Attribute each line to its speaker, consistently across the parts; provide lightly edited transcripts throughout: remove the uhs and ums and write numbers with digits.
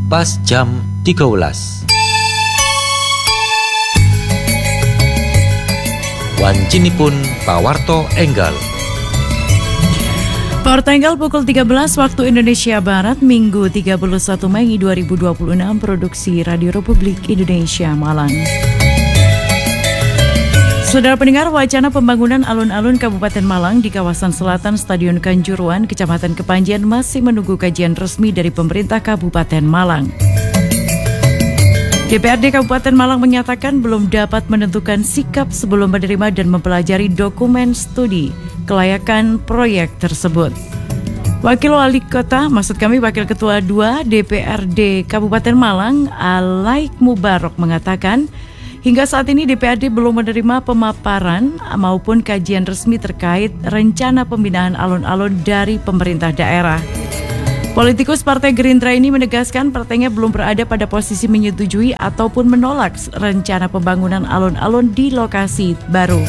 Speaker 1: pas jam 13. Wancinipun pawarto enggal.
Speaker 2: Pawarto enggal pukul 13 waktu Indonesia Barat, Minggu 31 Mei 2026, produksi Radio Republik Indonesia Malang. Saudara pendengar, wacana pembangunan alun-alun Kabupaten Malang di kawasan selatan Stadion Kanjuruhan, Kecamatan Kepanjen masih menunggu kajian resmi dari pemerintah Kabupaten Malang. DPRD Kabupaten Malang menyatakan belum dapat menentukan sikap sebelum menerima dan mempelajari dokumen studi kelayakan proyek tersebut. Wakil Ketua 2 DPRD Kabupaten Malang, Alaik Mubarok, mengatakan hingga saat ini DPRD belum menerima pemaparan maupun kajian resmi terkait rencana pembinaan alun-alun dari pemerintah daerah. Politikus Partai Gerindra ini menegaskan partainya belum berada pada posisi menyetujui ataupun menolak rencana pembangunan alun-alun di lokasi baru.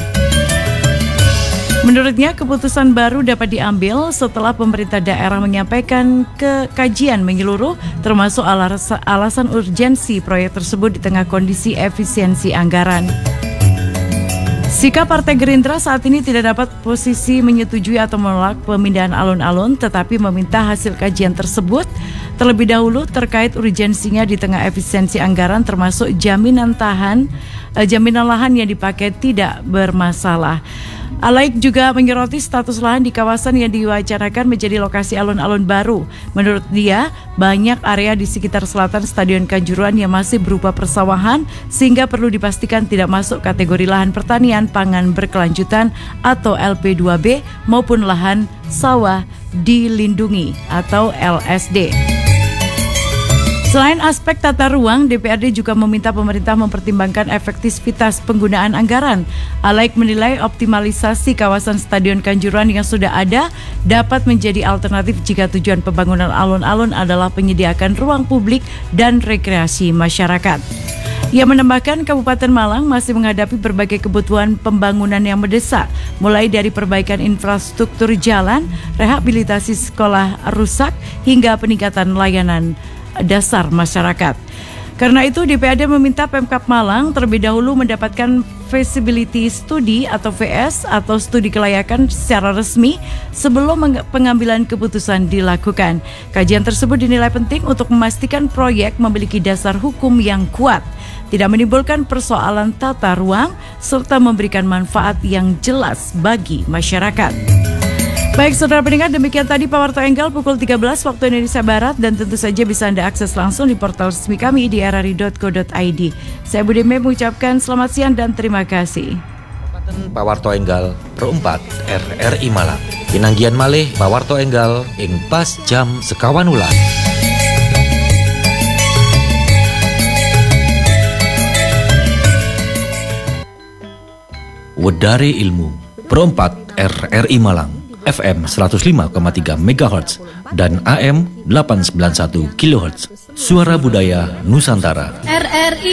Speaker 2: Menurutnya, keputusan baru dapat diambil setelah pemerintah daerah menyampaikan kajian menyeluruh termasuk alasan urgensi proyek tersebut di tengah kondisi efisiensi anggaran. Sikap Partai Gerindra saat ini tidak dapat posisi menyetujui atau menolak pemindahan alun-alun, tetapi meminta hasil kajian tersebut terlebih dahulu terkait urgensinya di tengah efisiensi anggaran, termasuk jaminan lahan yang dipakai tidak bermasalah. Alaik juga menyoroti status lahan di kawasan yang diwacanakan menjadi lokasi alun-alun baru. Menurut dia, banyak area di sekitar selatan Stadion Kanjuruhan yang masih berupa persawahan sehingga perlu dipastikan tidak masuk kategori lahan pertanian pangan berkelanjutan atau LP2B maupun lahan sawah dilindungi atau LSD. Selain aspek tata ruang, DPRD juga meminta pemerintah mempertimbangkan efektivitas penggunaan anggaran. Alaik menilai optimalisasi kawasan Stadion Kanjuruhan yang sudah ada dapat menjadi alternatif jika tujuan pembangunan alun-alun adalah penyediakan ruang publik dan rekreasi masyarakat. Ia menambahkan Kabupaten Malang masih menghadapi berbagai kebutuhan pembangunan yang mendesak, mulai dari perbaikan infrastruktur jalan, rehabilitasi sekolah rusak, hingga peningkatan layanan dasar masyarakat. Karena itu DPRD meminta Pemkab Malang terlebih dahulu mendapatkan feasibility study atau VS atau studi kelayakan secara resmi sebelum pengambilan keputusan dilakukan. Kajian tersebut dinilai penting untuk memastikan proyek memiliki dasar hukum yang kuat, tidak menimbulkan persoalan tata ruang, serta memberikan manfaat yang jelas bagi masyarakat. Baik saudara pendengar, demikian tadi Pawarto Enggal pukul 13 waktu Indonesia Barat, dan tentu saja bisa Anda akses langsung di portal resmi kami di rri.co.id. Saya Budi Mei mengucapkan selamat siang dan terima kasih.
Speaker 1: Pawarto Enggal perempat RRI Malang. Pinanggian malih Pawarto Enggal ing pas jam sekawan ulah. Wedari Ilmu perempat RRI Malang, FM 105,3 MHz dan AM 891 kHz. Suara Budaya Nusantara.
Speaker 3: RRI